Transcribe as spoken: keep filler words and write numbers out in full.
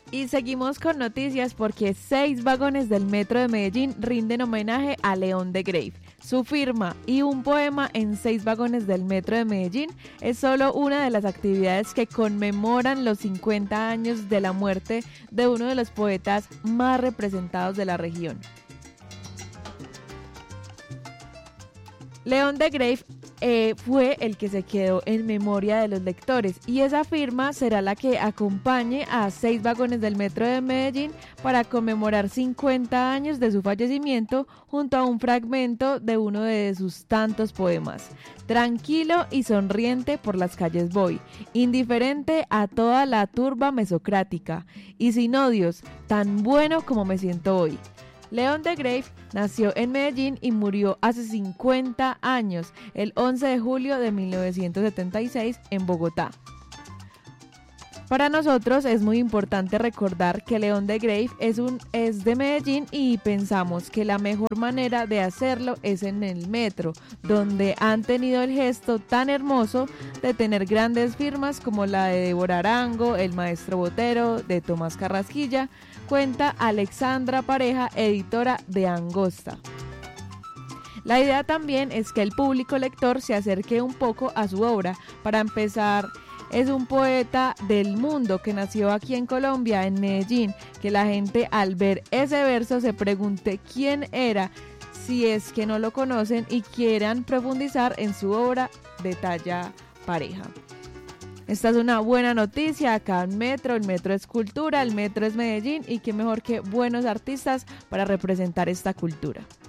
Y seguimos con noticias porque seis vagones del metro de Medellín rinden homenaje a León de Greiff. Su firma y un poema en seis vagones del metro de Medellín es solo una de las actividades que conmemoran los cincuenta años de la muerte de uno de los poetas más representados de la región. León de Greiff eh, fue el que se quedó en memoria de los lectores y esa firma será la que acompañe a seis vagones del metro de Medellín para conmemorar cincuenta años de su fallecimiento junto a un fragmento de uno de sus tantos poemas. Tranquilo y sonriente por las calles voy, indiferente a toda la turba mesocrática y sin odios, tan bueno como me siento hoy. León de Greiff nació en Medellín y murió hace cincuenta años, el once de julio de mil novecientos setenta y seis en Bogotá. Para nosotros es muy importante recordar que León de Greiff es, un, es de Medellín y pensamos que la mejor manera de hacerlo es en el metro, donde han tenido el gesto tan hermoso de tener grandes firmas como la de Débora Arango, el maestro Botero, de Tomás Carrasquilla, cuenta Alexandra Pareja, editora de Angosta. La idea también es que el público lector se acerque un poco a su obra. Para empezar, es un poeta del mundo que nació aquí en Colombia, en Medellín, que la gente al ver ese verso se pregunte quién era, si es que no lo conocen y quieran profundizar en su obra, detalla Pareja. Esta es una buena noticia acá en Metro, el Metro es cultura, el Metro es Medellín y qué mejor que buenos artistas para representar esta cultura.